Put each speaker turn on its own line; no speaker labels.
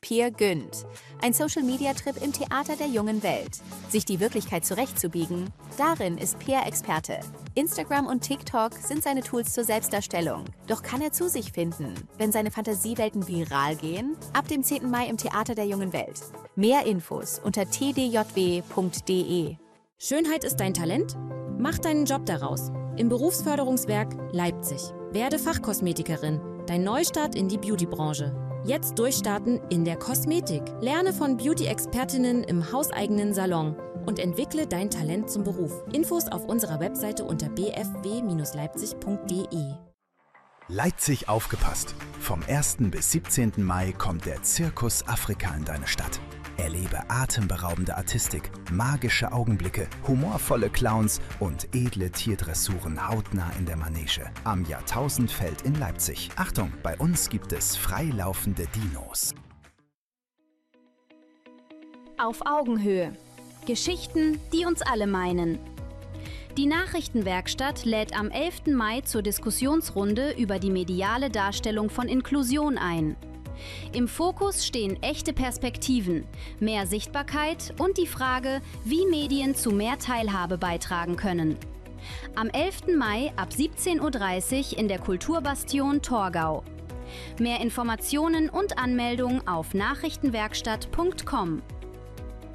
Peer Günd. Ein Social-Media-Trip im Theater der jungen Welt. Sich die Wirklichkeit zurechtzubiegen, darin ist Peer Experte. Instagram und TikTok sind seine Tools zur Selbstdarstellung. Doch kann er zu sich finden, wenn seine Fantasiewelten viral gehen? Ab dem 10. Mai im Theater der jungen Welt. Mehr Infos unter tdjw.de.
Schönheit ist dein Talent? Mach deinen Job daraus. Im Berufsförderungswerk Leipzig. Werde Fachkosmetikerin. Dein Neustart in die Beautybranche. Jetzt durchstarten in der Kosmetik. Lerne von Beauty-Expertinnen im hauseigenen Salon und entwickle dein Talent zum Beruf. Infos auf unserer Webseite unter bfw-leipzig.de.
Leipzig aufgepasst! Vom 1. bis 17. Mai kommt der Zirkus Afrika in deine Stadt. Erlebe atemberaubende Artistik, magische Augenblicke, humorvolle Clowns und edle Tierdressuren hautnah in der Manege am Jahrtausendfeld in Leipzig. Achtung, bei uns gibt es freilaufende Dinos.
Auf Augenhöhe. Geschichten, die uns alle meinen. Die Nachrichtenwerkstatt lädt am 11. Mai zur Diskussionsrunde über die mediale Darstellung von Inklusion ein. Im Fokus stehen echte Perspektiven, mehr Sichtbarkeit und die Frage, wie Medien zu mehr Teilhabe beitragen können. Am 11. Mai ab 17:30 Uhr in der Kulturbastion Torgau. Mehr Informationen und Anmeldung auf nachrichtenwerkstatt.com.